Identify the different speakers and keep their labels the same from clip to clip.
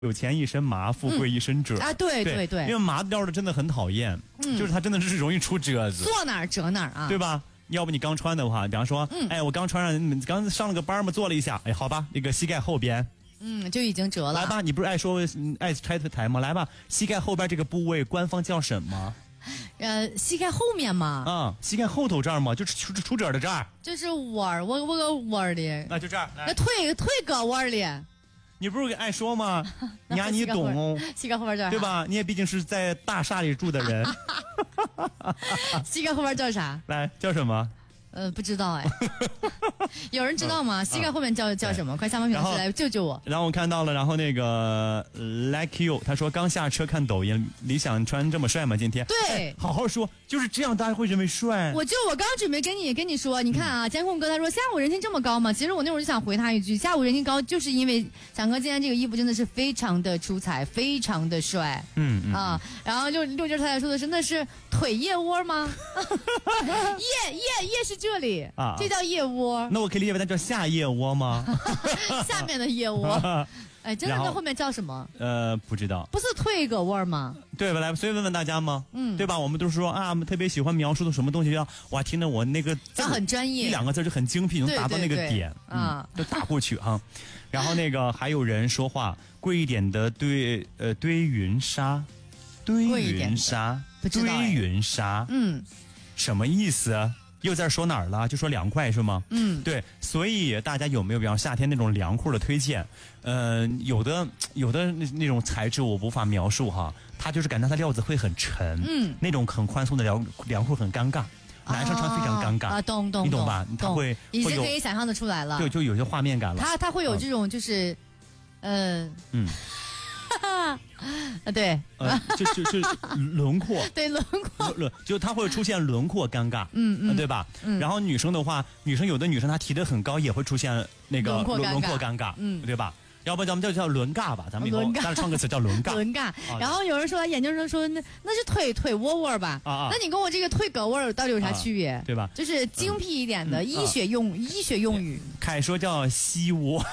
Speaker 1: 有钱一身麻，富贵一身褶
Speaker 2: 啊，对，
Speaker 1: 因为麻料的真的很讨厌，就是它真的是容易出褶子，
Speaker 2: 坐哪儿折哪儿啊，
Speaker 1: 对吧？要不你刚穿的话，比方说，哎，我刚穿上，刚上了个班嘛，坐了一下，哎，好吧，那个膝盖后边，
Speaker 2: 就已经折了。
Speaker 1: 来吧，你不是爱说爱拆台吗？来吧，膝盖后边这个部位，官方叫什么？
Speaker 2: 膝盖后面嘛。
Speaker 1: 膝盖后头这儿嘛，就是出褶的这儿。
Speaker 2: 就是窝儿，我个窝儿里。
Speaker 1: 那就这儿。
Speaker 2: 那腿搁窝儿里。
Speaker 1: 你不是爱说吗？你懂哦。
Speaker 2: 膝盖后边叫啥？
Speaker 1: 对吧？你也毕竟是在大厦里住的人。
Speaker 2: 膝盖后边叫啥？
Speaker 1: 来，叫什么？
Speaker 2: 不知道哎。有人知道吗？膝盖后面叫什么？快下方评论区来救救我。
Speaker 1: 然后我看到了，然后那个 like you， 他说刚下车看抖音，理想穿这么帅吗？今天
Speaker 2: 对，
Speaker 1: 好好说，就是这样，大家会认为帅。
Speaker 2: 我刚准备跟你说，你看啊，监控哥他说下午人气这么高嘛，其实我那会儿就想回他一句，下午人气高就是因为翔哥今天这个衣服真的是非常的出彩，非常的帅。然后六舅太太说的是那是腿腋窝吗？腋是这里啊，这叫腋窝。
Speaker 1: 那我可以理解为它叫下腋窝吗？
Speaker 2: 下面的腋窝。哎，真的那后面叫什么？
Speaker 1: 不知道。
Speaker 2: 不是腿个窝吗？
Speaker 1: 对吧？来，所以问问大家吗？对吧？我们都说啊，我们特别喜欢描述的什么东西，哇，听着我那个字
Speaker 2: 很专业，
Speaker 1: 一两个字就很精辟，能达到那个点就打过去哈。然后那个还有人说话贵一点的堆云纱，堆云纱，什么意思？又在说哪儿了？就说凉快是吗？对，所以大家有没有比方夏天那种凉裤的推荐？有的那种材质我无法描述哈，它就是感觉它料子会很沉，那种很宽松的凉裤很尴尬，男生穿非常尴尬
Speaker 2: 啊，懂，
Speaker 1: 你懂吧？它会
Speaker 2: 已经可以想象的出来了，
Speaker 1: 就有些画面感了。
Speaker 2: 它会有这种就是对，
Speaker 1: 就轮廓，
Speaker 2: 对轮廓，
Speaker 1: 就它会出现轮廓尴尬，对吧？然后女生的话，有的女生她提得很高，也会出现那个轮廓尴尬，对吧？要不咱们叫轮尬吧，咱们以后咱创个词叫轮尬。
Speaker 2: 轮尬。然后有人说，研究生说那是腿窝窝吧？那你跟我这个腿胳窝到底有啥区别？
Speaker 1: 对吧？
Speaker 2: 就是精辟一点的医学用语。
Speaker 1: 凯说叫膝窝，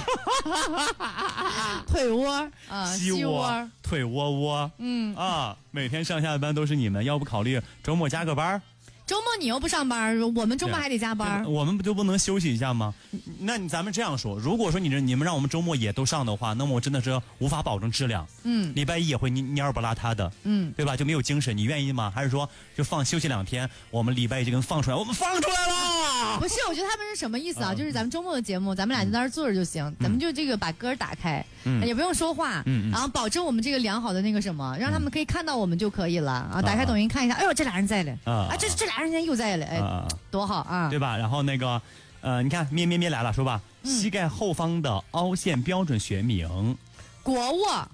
Speaker 2: 腿窝
Speaker 1: 膝窝，腿窝，每天上下班都是你们，要不考虑周末加个班？
Speaker 2: 周末你又不上班，我们周末还得加班，
Speaker 1: 我们不能休息一下吗？那咱们这样说，如果说你们让我们周末也都上的话，那么我真的是无法保证质量。礼拜一也会蔫儿不邋遢的，对吧？就没有精神，你愿意吗？还是说就休息2天，我们礼拜一就跟放出来，我们放出来了？
Speaker 2: 不是，我觉得他们是什么意思啊？就是咱们周末的节目，咱们俩在那儿坐着就行，咱们就这个把歌打开，也不用说话，然后保证我们这个良好的那个什么，让他们可以看到我们就可以了啊！打开抖音看一下，哎呦，这俩人在了这俩人又在了，哎，多好啊，
Speaker 1: 对吧？然后那个，你看咩来了，说吧，膝盖后方的凹陷标准学名，
Speaker 2: 国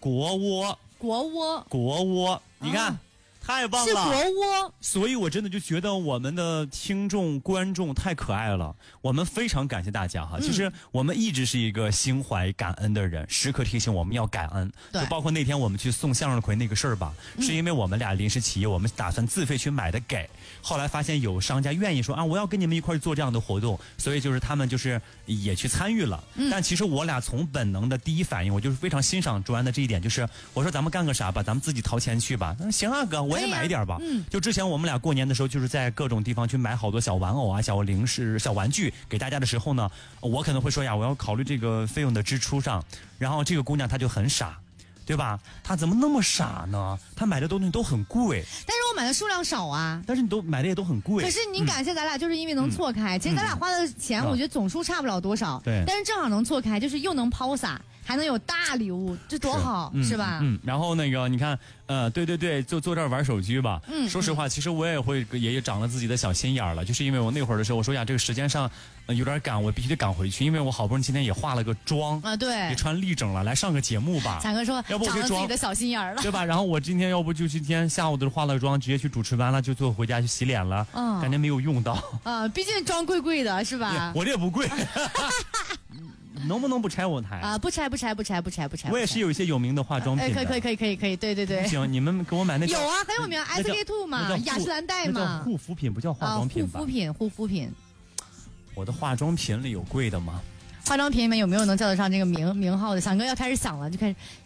Speaker 1: 窝，你看。太棒了，
Speaker 2: 是国窝，
Speaker 1: 所以我真的就觉得我们的听众观众太可爱了，我们非常感谢大家哈。其实我们一直是一个心怀感恩的人，时刻提醒我们要感恩。就包括那天我们去送向日葵那个事儿吧，是因为我们俩临时起意，我们打算自费去买的给，后来发现有商家愿意说啊，我要跟你们一块做这样的活动，所以就是他们就是也去参与了。但其实我俩从本能的第一反应，我就是非常欣赏卓安的这一点，就是我说咱们干个啥吧，咱们自己掏钱去吧。行啊哥，我也买一点吧。就之前我们俩过年的时候，就是在各种地方去买好多小玩偶啊、小零食、小玩具给大家的时候呢，我可能会说呀，我要考虑这个费用的支出上。然后这个姑娘她就很傻，对吧？她怎么那么傻呢？她买的东西都很贵，
Speaker 2: 但是我买的数量少啊。
Speaker 1: 但是你都买的也都很贵。
Speaker 2: 可是你感谢咱俩，就是因为能错开。其实咱俩花的钱，我觉得总数差不了多少。
Speaker 1: 对。
Speaker 2: 但是正好能错开，就是又能抛洒，还能有大礼物，这多好，是吧？
Speaker 1: 然后那个你看，对，就坐这儿玩手机吧。说实话，其实我也长了自己的小心眼了，就是因为我那会儿的时候，我说呀，这个时间上有点赶，我必须得赶回去，因为我好不容易今天也化了个妆
Speaker 2: 啊，对，
Speaker 1: 也穿立整了，来上个节目吧。
Speaker 2: 强哥说，
Speaker 1: 要不我
Speaker 2: 长了自己的小心眼了，
Speaker 1: 对吧？然后我今天要不就今天下午都化了妆，直接去主持完了就坐回家去洗脸了，感觉没有用到
Speaker 2: 啊，毕竟妆贵的是吧？
Speaker 1: 我这也不贵。能不能不拆我台
Speaker 2: 啊？不拆。
Speaker 1: 我也是有一些有名的化妆品的。
Speaker 2: 可以，对。
Speaker 1: 行，你们给我买那
Speaker 2: 有啊，很有名 SK-II 嘛，雅诗兰黛嘛，
Speaker 1: 那叫护肤品，不叫化妆品吧？
Speaker 2: 护肤品。
Speaker 1: 我的化妆品里有贵的吗？
Speaker 2: 化妆品里面有没有能叫得上这个名号的？翔哥要开始想了，就开始